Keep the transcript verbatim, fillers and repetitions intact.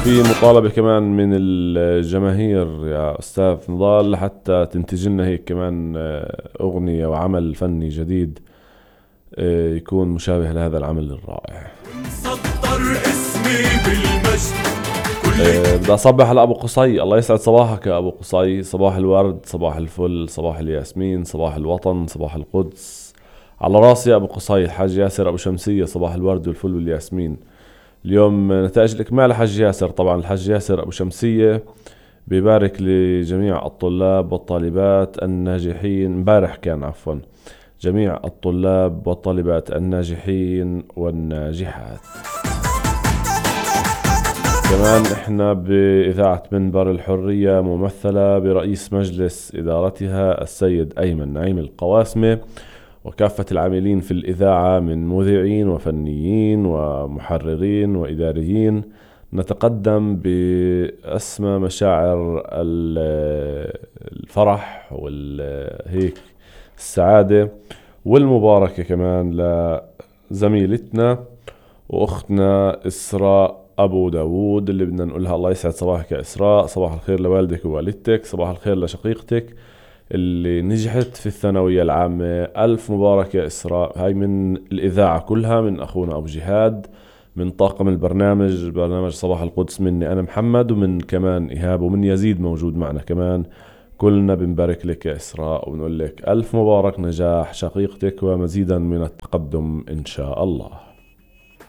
في مطالبة كمان من الجماهير يا أستاذ نضال لحتى تنتج لنا هيك كمان آه، أغنية وعمل فني جديد آه، يكون مشابه لهذا العمل الرائع. ونسطر اسمي بالمجد آه، بدي أصبح على أبو قصي. الله يسعد صباحك يا أبو قصي. صباح الورد، صباح الفل، صباح الياسمين، صباح الوطن، صباح القدس. على راسي يا أبو قصي الحاج ياسر أبو شمسية. صباح الورد والفل والياسمين. اليوم نتائج الإكمال حاج ياسر. طبعا الحاج ياسر أبو شمسية بيبارك لجميع الطلاب والطالبات الناجحين. امبارح كان عفوا جميع الطلاب والطالبات الناجحين والناجحات. كمان احنا بإذاعة منبر الحرية ممثلة برئيس مجلس إدارتها السيد أيمن نعيم القواسمة، وكافة العاملين في الإذاعة من مذيعين وفنيين ومحررين وإداريين. نتقدم بأسمى مشاعر الفرح والهيك السعادة والمباركة كمان لزميلتنا وأختنا إسراء أبو داود، اللي بدنا نقولها الله يسعد صباحك يا إسراء. صباح الخير لوالدك ووالدتك، صباح الخير لشقيقتك اللي نجحت في الثانوية العامة. ألف مبارك يا إسراء. هاي من الإذاعة كلها، من أخونا أبو جهاد، من طاقم البرنامج برنامج صباح القدس، مني أنا محمد، ومن كمان إيهاب، ومن يزيد موجود معنا كمان. كلنا بنبارك لك يا إسراء وبنقول لك ألف مبارك نجاح شقيقتك ومزيدا من التقدم إن شاء الله.